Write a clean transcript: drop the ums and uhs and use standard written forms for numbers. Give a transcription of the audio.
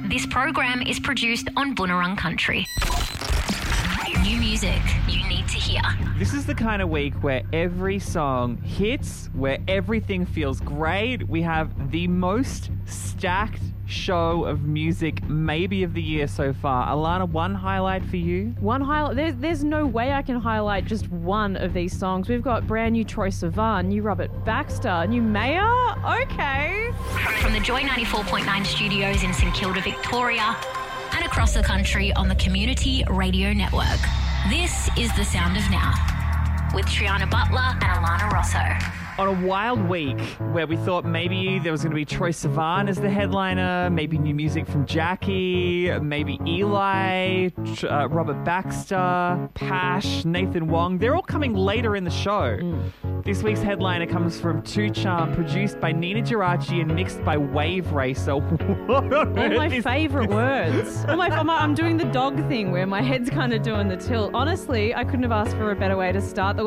This program is produced on Boonwurrung Country. New music you need to hear. This is the kind of week where every song hits, where everything feels great. We have the most stacked show of music maybe of the year so far. Alana, one highlight for you? One highlight? There's no way I can highlight just one of these songs. We've got brand new Troye Sivan, new Robert Baxter, new Mayer. Okay. From the Joy 94.9 studios in St Kilda, Victoria, and across the country on the Community Radio Network. This is The Sound of Now with Triana Butler and Alana Rosso. On a wild week where we thought maybe there was going to be Troye Sivan as the headliner, maybe new music from Jackie, maybe Eli, Robert Baxter, Pash, Nathan Wong, they're all coming later in the show. This week's headliner comes from Two Charm, produced by Nina Geraci and mixed by Wave Racer. All my favourite words. I'm doing the dog thing where my head's kind of doing the tilt. Honestly, I couldn't have asked for a better way to start the